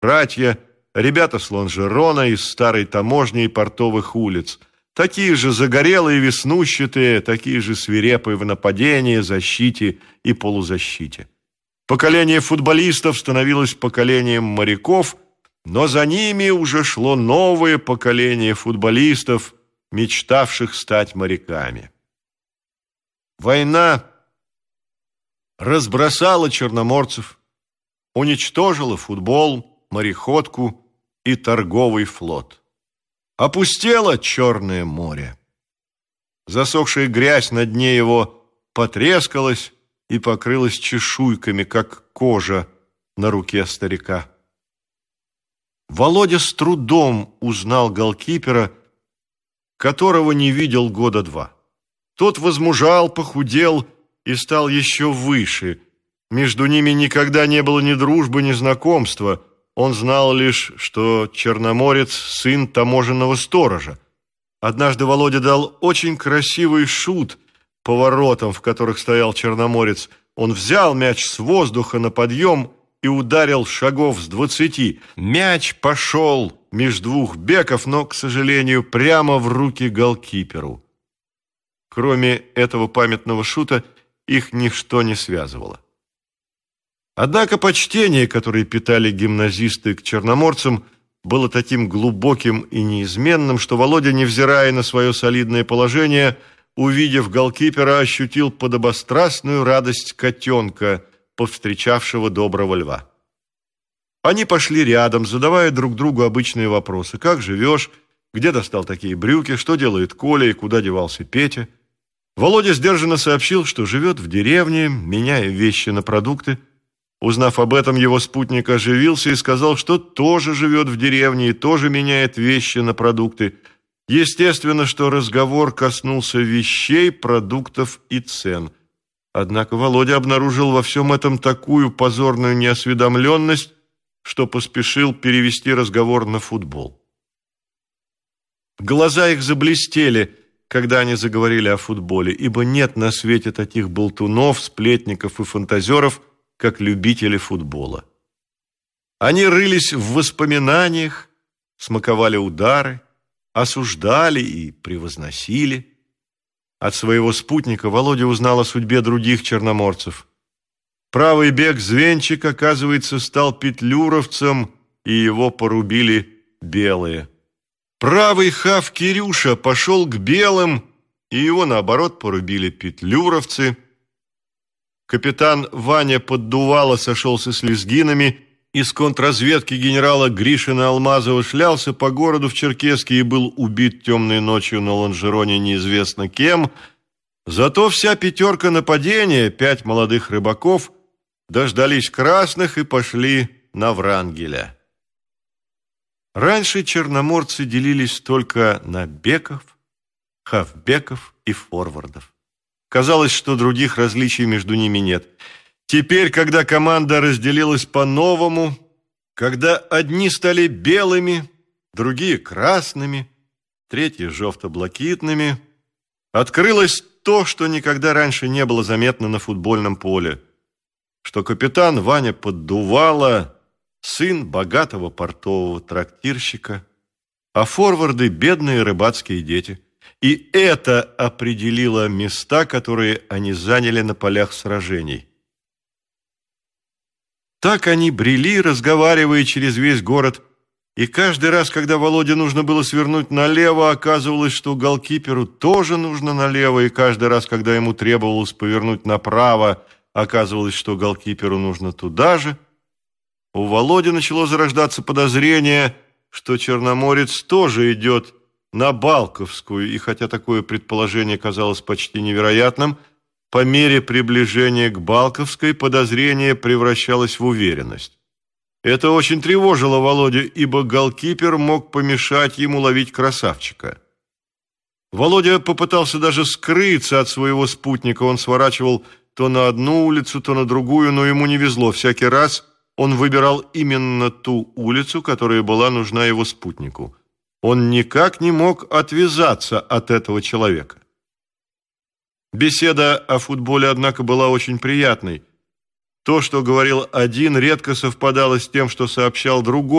братья, ребята с Лонжерона, из старой таможни и портовых улиц. Такие же загорелые, веснущатые, такие же свирепые в нападении, защите и полузащите. Поколение футболистов становилось поколением моряков, но за ними уже шло новое поколение футболистов, мечтавших стать моряками. Война разбросала черноморцев, уничтожила футбол, мореходку и торговый флот. Опустело Черное море. Засохшая грязь на дне его потрескалась и покрылась чешуйками, как кожа на руке старика. Володя с трудом узнал голкипера, которого не видел года два. Тот возмужал, похудел и стал еще выше. Между ними никогда не было ни дружбы, ни знакомства. Он знал лишь, что черноморец – сын таможенного сторожа. Однажды Володя дал очень красивый шут по воротам, в которых стоял черноморец. Он взял мяч с воздуха на подъем и ударил шагов с 20. Мяч пошел меж двух беков, но, к сожалению, прямо в руки голкиперу. Кроме этого памятного шута, их ничто не связывало. Однако почтение, которое питали гимназисты к черноморцам, было таким глубоким и неизменным, что Володя, невзирая на свое солидное положение, увидев голкипера, ощутил подобострастную радость котенка, повстречавшего доброго льва. Они пошли рядом, задавая друг другу обычные вопросы. «Как живешь? Где достал такие брюки? Что делает Коля и куда девался Петя?» Володя сдержанно сообщил, что живет в деревне, меняя вещи на продукты. Узнав об этом, его спутник оживился и сказал, что тоже живет в деревне и тоже меняет вещи на продукты. Естественно, что разговор коснулся вещей, продуктов и цен. Однако Володя обнаружил во всем этом такую позорную неосведомленность, что поспешил перевести разговор на футбол. Глаза их заблестели, когда они заговорили о футболе, ибо нет на свете таких болтунов, сплетников и фантазеров, как любители футбола. Они рылись в воспоминаниях, смаковали удары, осуждали и превозносили. От своего спутника Володя узнал о судьбе других черноморцев. Правый бек Звенчик, оказывается, стал петлюровцем, и его порубили белые. Правый хав Кирюша пошел к белым, и его, наоборот, порубили петлюровцы. Капитан Ваня Поддувало сошелся с лезгинами, из контрразведки генерала Гришина-Алмазова шлялся по городу в Черкесске и был убит темной ночью на Лонжероне неизвестно кем. Зато вся пятерка нападения, 5 молодых рыбаков, дождались красных и пошли на Врангеля. Раньше черноморцы делились только на беков, хавбеков и форвардов. Казалось, что других различий между ними нет. Теперь, когда команда разделилась по-новому, когда одни стали белыми, другие красными, третьи жовто-блакитными, открылось то, что никогда раньше не было заметно на футбольном поле, что капитан Ваня Поддувало – сын богатого портового трактирщика, а форварды – бедные рыбацкие дети. И это определило места, которые они заняли на полях сражений. Так они брели, разговаривая через весь город, и каждый раз, когда Володе нужно было свернуть налево, оказывалось, что голкиперу тоже нужно налево, и каждый раз, когда ему требовалось повернуть направо, оказывалось, что голкиперу нужно туда же. У Володи начало зарождаться подозрение, что черноморец тоже идет на Балковскую, и хотя такое предположение казалось почти невероятным, по мере приближения к Балковской подозрение превращалось в уверенность. Это очень тревожило Володю, ибо голкипер мог помешать ему ловить красавчика. Володя попытался даже скрыться от своего спутника. Он сворачивал то на одну улицу, то на другую, но ему не везло. Всякий раз он выбирал именно ту улицу, которая была нужна его спутнику. Он никак не мог отвязаться от этого человека. Беседа о футболе, однако, была очень приятной. То, что говорил один, редко совпадало с тем, что сообщал другой.